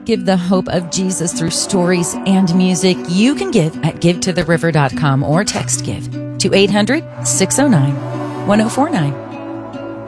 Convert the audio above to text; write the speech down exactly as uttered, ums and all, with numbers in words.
give the hope of Jesus through stories and music, you can give at give to the river dot com or text give to eight hundred, six oh nine, one oh four nine.